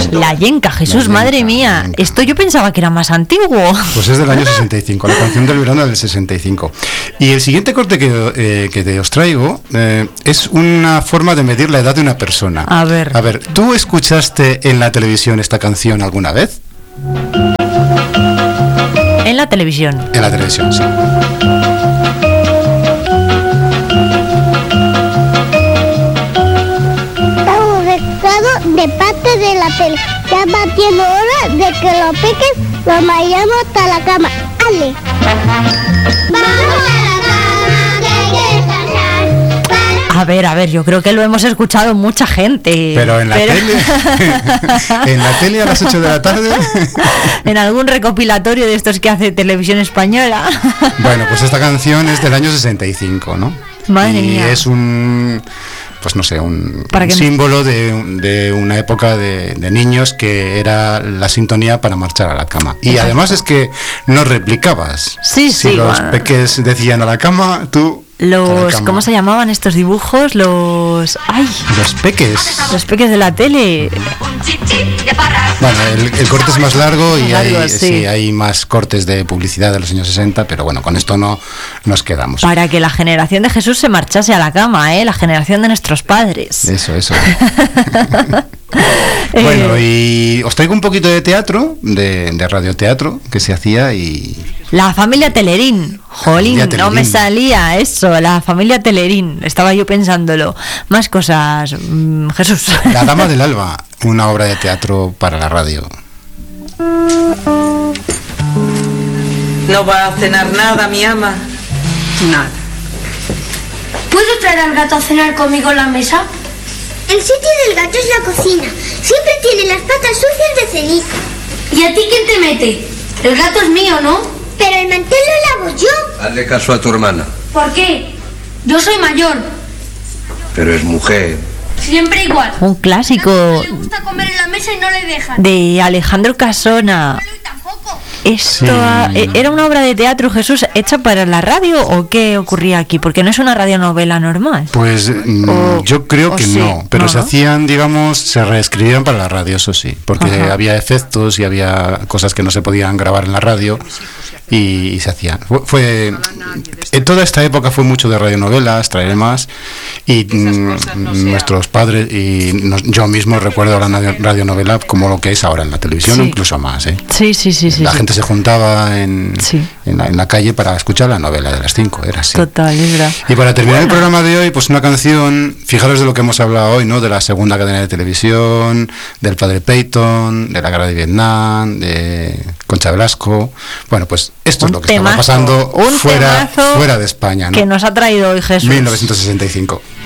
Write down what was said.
La Yenca, Jesús, madre mía. Esto yo pensaba que era más antiguo. Pues es del año 65, la canción del verano del 65. Y el siguiente corte que os traigo es una forma de medir la edad de una persona. A ver, ¿tú escuchaste en la televisión esta canción alguna vez? En la televisión. En la televisión, sí. De parte de la tele. Ya va siendo hora de que los peques los vayamos hasta la cama. ¡Ale! ¡Vamos a la cama, que hay que descansar! A ver, yo creo que lo hemos escuchado mucha gente. Pero en la tele, en la tele a las 8 de la tarde. En algún recopilatorio de estos que hace Televisión Española. Bueno, pues esta canción es del año 65, ¿no? Madre mía. Es un... pues no sé, un símbolo de una época de niños que era la sintonía para marchar a la cama. Y además es que no replicabas. Sí, si los peques decían a la cama, tú... ¿Cómo se llamaban estos dibujos? Los peques de la tele. Bueno, el corte es más largo y hay más cortes de publicidad de los años 60, pero bueno, con esto no nos quedamos. Para que la generación de Jesús se marchase a la cama, la generación de nuestros padres. Eso. Bueno, y os traigo un poquito de teatro, de radioteatro que se hacía y... La familia Telerín. Jolín, no me salía eso, la familia Telerín. Estaba yo pensándolo. Más cosas, Jesús. La Dama del Alba, una obra de teatro para la radio. ¿No va a cenar nada, mi ama? Nada. ¿Puedo traer al gato a cenar conmigo en la mesa? El sitio del gato es la cocina. Siempre tiene las patas sucias de ceniza. ¿Y a ti quién te mete? El gato es mío, ¿no? Pero el mantel lo lavo yo. Hazle caso a tu hermana. ¿Por qué? Yo soy mayor. Pero es mujer. Siempre igual. Un clásico. Le gusta comer en la mesa y no le dejan. De Alejandro Casona. ¿Esto era una obra de teatro, Jesús, hecha para la radio o qué ocurría aquí? Porque no es una radionovela normal. Pues yo creo que no, pero se hacían, digamos, se reescribían para la radio, eso sí, porque había efectos y había cosas que no se podían grabar en la radio y se hacían. En toda esta época fue mucho de radionovelas, traeré más, y nuestros padres y yo mismo recuerdo la radionovela como lo que es ahora en la televisión, incluso más. Sí. La gente se juntaba en la calle para escuchar la novela de las 5, era así. Total, es verdad. Y para terminar el programa de hoy, pues una canción, fijaros de lo que hemos hablado hoy, ¿no? De la segunda cadena de televisión, del padre Peyton, de la guerra de Vietnam, de Concha Velasco. Bueno, pues esto es lo que estaba pasando fuera de España, ¿no? Que nos ha traído hoy Jesús. 1965.